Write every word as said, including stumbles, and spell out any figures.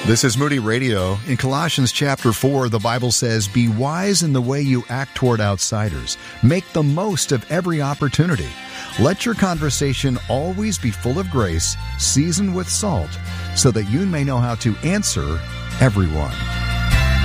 This is Moody Radio. In Colossians chapter four, the Bible says, "Be wise in the way you act toward outsiders. Make the most of every opportunity. Let your conversation always be full of grace, seasoned with salt, so that you may know how to answer everyone."